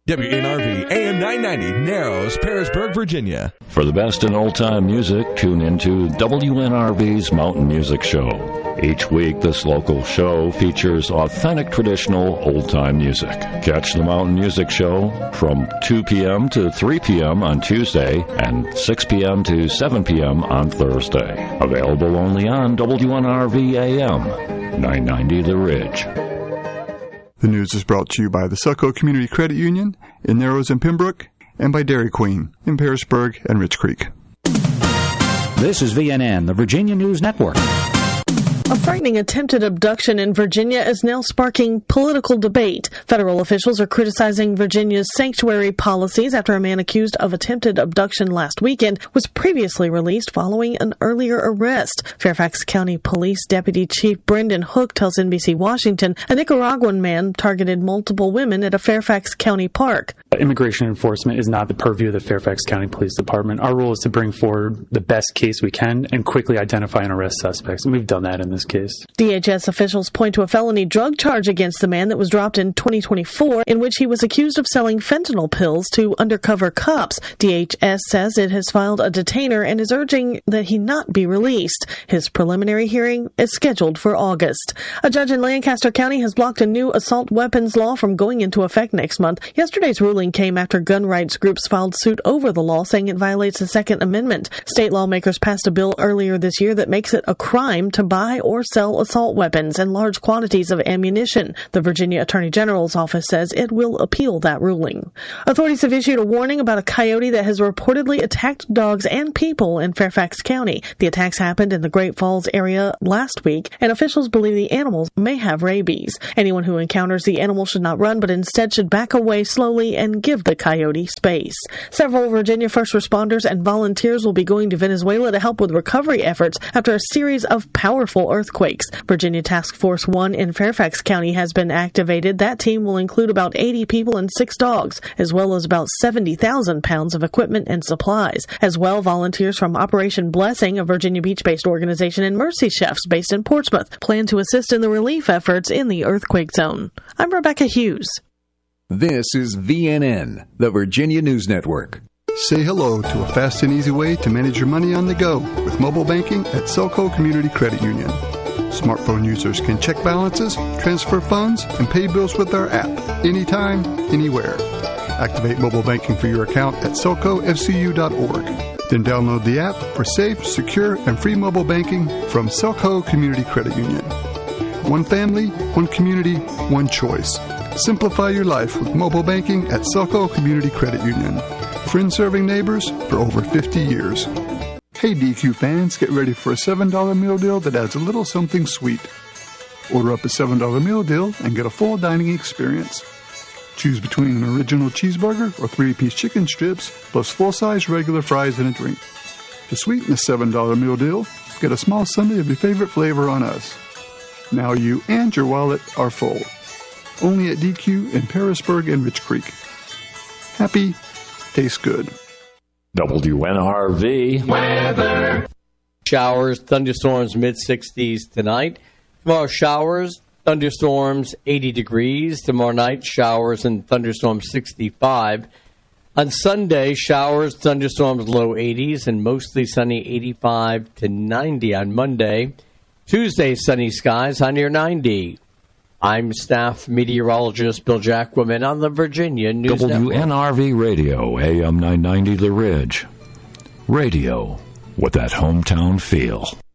WNRV AM 990, Narrows, Pearisburg, Virginia. For the best in old-time music, tune into WNRV's Mountain Music Show. Each week, this local show features authentic traditional old-time music. Catch the Mountain Music Show from 2 p.m. to 3 p.m. on Tuesday and 6 p.m. to 7 p.m. on Thursday. Available only on WNRV AM 990 The Ridge. The news is brought to you by the Selco Community Credit Union in Narrows and Pembroke, and by Dairy Queen in Pearisburg and Rich Creek. This is VNN, the Virginia News Network. A frightening attempted abduction in Virginia is now sparking political debate. Federal officials are criticizing Virginia's sanctuary policies after a man accused of attempted abduction last weekend was previously released following an earlier arrest. Fairfax County Police Deputy Chief Brendan Hook tells NBC Washington a Nicaraguan man targeted multiple women at a Fairfax County park. Immigration enforcement is not the purview of the Fairfax County Police Department. Our role is to bring forward the best case we can and quickly identify and arrest suspects, and we've done that in this case. DHS officials point to a felony drug charge against the man that was dropped in 2024, in which he was accused of selling fentanyl pills to undercover cops. DHS says it has filed a detainer and is urging that he not be released. His preliminary hearing is scheduled for August. A judge in Lancaster County has blocked a new assault weapons law from going into effect next month. Yesterday's ruling came after gun rights groups filed suit over the law, saying it violates the Second Amendment. State lawmakers passed a bill earlier this year that makes it a crime to buy or sell assault weapons and large quantities of ammunition. The Virginia Attorney General's office says it will appeal that ruling. Authorities have issued a warning about a coyote that has reportedly attacked dogs and people in Fairfax County. The attacks happened in the Great Falls area last week, and officials believe the animals may have rabies. Anyone who encounters the animal should not run, but instead should back away slowly and give the coyote space. Several Virginia first responders and volunteers will be going to Venezuela to help with recovery efforts after a series of powerful earthquakes. Virginia Task Force 1 in Fairfax County has been activated. That team will include about 80 people and 6 dogs, as well as about 70,000 pounds of equipment and supplies. As well, volunteers from Operation Blessing, a Virginia Beach-based organization, and Mercy Chefs based in Portsmouth plan to assist in the relief efforts in the earthquake zone. I'm Rebecca Hughes. This is VNN, the Virginia News Network. Say hello to a fast and easy way to manage your money on the go with mobile banking at Selco Community Credit Union. Smartphone users can check balances, transfer funds, and pay bills with our app anytime, anywhere. Activate mobile banking for your account at selcofcu.org. Then download the app for safe, secure, and free mobile banking from Selco Community Credit Union. One family, one community, one choice. Simplify your life with mobile banking at Selco Community Credit Union. Friends serving neighbors for over 50 years. Hey DQ fans, get ready for a $7 meal deal that adds a little something sweet. Order up a $7 meal deal and get a full dining experience. Choose between an original cheeseburger or 3-piece chicken strips, plus full-size regular fries and a drink. To sweeten the $7 meal deal, get a small sundae of your favorite flavor on us. Now you and your wallet are full. Only at DQ in Pearisburg and Rich Creek. Happy, tastes good. WNRV weather. Showers, thunderstorms, mid-60s tonight. Tomorrow, showers, thunderstorms, 80 degrees. Tomorrow night, showers and thunderstorms, 65. On Sunday, showers, thunderstorms, low 80s, and mostly sunny, 85 to 90 on Monday. Tuesday, sunny skies, high near 90. I'm staff meteorologist Bill Jacquemin on the Virginia News Network. WNRV Radio, AM 990 The Ridge. Radio with that hometown feel.